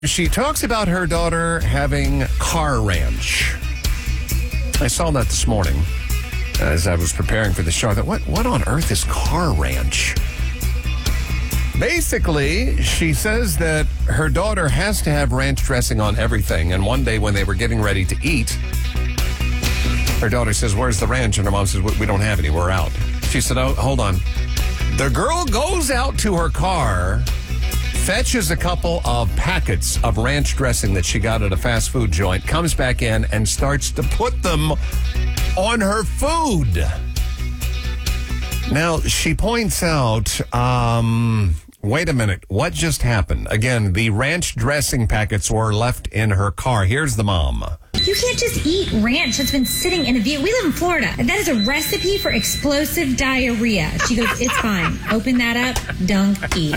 She talks about her daughter having car ranch. I saw that this morning as I was preparing for the show. I thought, what on earth is car ranch? Basically, she says that her daughter has to have ranch dressing on everything. And one day when they were getting ready to eat, her daughter says, "Where's the ranch?" And her mom says, "We don't have any. We're out." She said, "Oh, hold on." The girl goes out to her car, fetches a couple of packets of ranch dressing that she got at a fast food joint, comes back in and starts to put them on her food. Now, she points out, wait a minute, what just happened? Again, the ranch dressing packets were left in her car. Here's the mom. You can't just eat ranch that's been sitting in a vehicle. We live in Florida. That is a recipe for explosive diarrhea. She goes, "It's fine. Open that up, dunk, eat."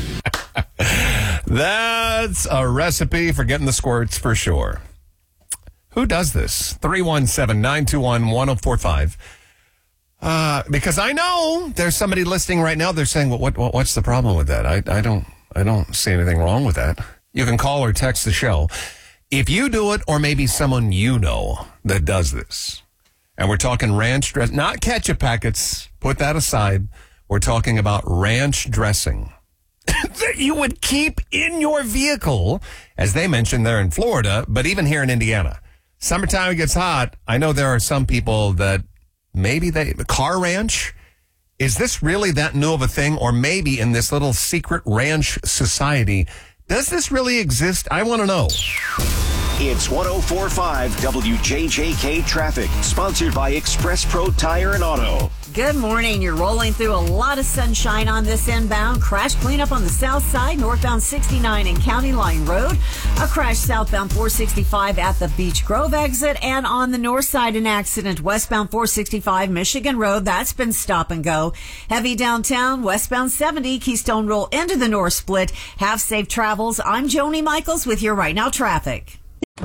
That's a recipe for getting the squirts for sure. Who does this? 317-921-1045. Because I know there's somebody listening right now. They're saying, what's the problem with that? I don't see anything wrong with that. You can call or text the show. If you do it, or maybe someone you know that does this, and we're talking ranch dress, not ketchup packets, put that aside. We're talking about ranch dressing that you would keep in your vehicle, as they mentioned there in Florida, but even here in Indiana. Summertime, it gets hot. I know there are some people that maybe car ranch, is this really that new of a thing? Or maybe in this little secret ranch society, does this really exist? I want to know. It's 104.5 WJJK Traffic, sponsored by Express Pro Tire and Auto. Good morning. You're rolling through a lot of sunshine on this inbound. Crash cleanup on the south side, northbound 69 and County Line Road. A crash southbound 465 at the Beach Grove exit. And on the north side, an accident westbound 465 Michigan Road. That's been stop and go. Heavy downtown, westbound 70, Keystone Roll into the north split. Have safe travels. I'm Joni Michaels with your Right Now traffic.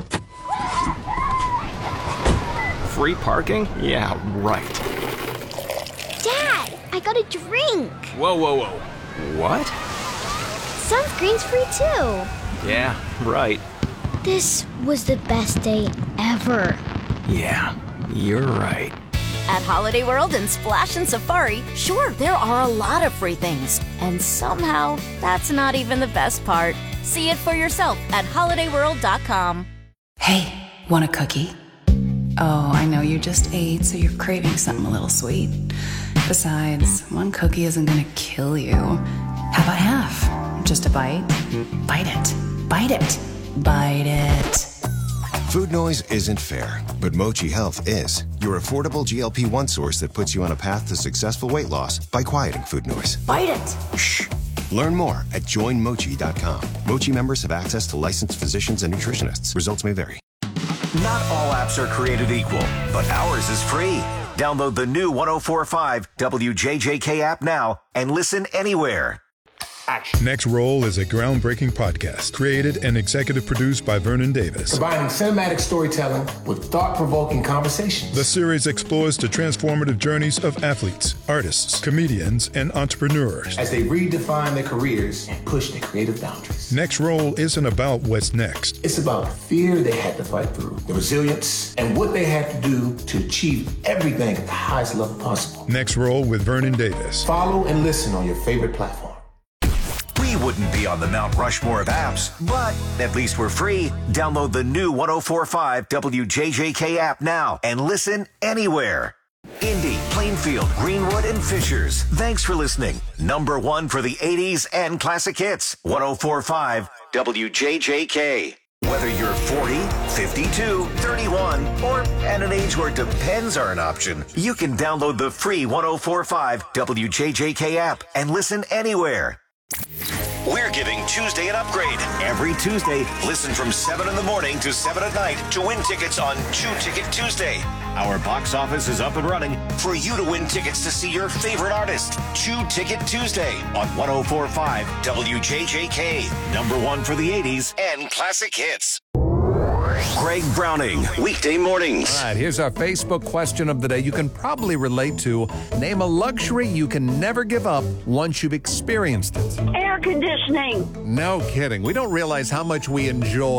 Free parking? Yeah, right. Dad, I got a drink. Whoa. What? Sunscreen's free too. Yeah, right. This was the best day ever. Yeah, you're right. At Holiday World and Splash and Safari, sure, there are a lot of free things. And somehow, that's not even the best part. See it for yourself at holidayworld.com. Hey, want a cookie? Oh, I know you just ate, so you're craving something a little sweet. Besides, one cookie isn't gonna kill you. How about half? Just a bite? Bite it. Bite it. Bite it. Food noise isn't fair, but Mochi Health is. Your affordable GLP-1 source that puts you on a path to successful weight loss by quieting food noise. Bite it. Shh. Learn more at joinmochi.com. Mochi members have access to licensed physicians and nutritionists. Results may vary. Not all apps are created equal, but ours is free. Download the new 104.5 WJJK app now and listen anywhere. Next Roll is a groundbreaking podcast created and executive produced by Vernon Davis. Combining cinematic storytelling with thought-provoking conversations. The series explores the transformative journeys of athletes, artists, comedians, and entrepreneurs as they redefine their careers and push their creative boundaries. Next Roll isn't about what's next. It's about the fear they had to fight through, the resilience, and what they had to do to achieve everything at the highest level possible. Next Roll with Vernon Davis. Follow and listen on your favorite platform. We wouldn't be on the Mount Rushmore of apps, but at least we're free. Download the new 104.5 WJJK app now and listen anywhere. Indy, Plainfield, Greenwood, and Fishers. Thanks for listening. Number one for the 80s and classic hits. 104.5 WJJK. Whether you're 40, 52, 31, or at an age where depends are an option, you can download the free 104.5 WJJK app and listen anywhere. We're giving Tuesday an upgrade. Every Tuesday, listen from 7 in the morning to 7 at night to win tickets on 2 Ticket Tuesday. Our box office is up and running for you to win tickets to see your favorite artist. 2 Ticket Tuesday on 104.5 WJJK. Number one for the 80s and classic hits. Greg Browning, weekday mornings. All right, here's our Facebook question of the day you can probably relate to. Name a luxury you can never give up once you've experienced it. Air conditioning. No kidding. We don't realize how much we enjoy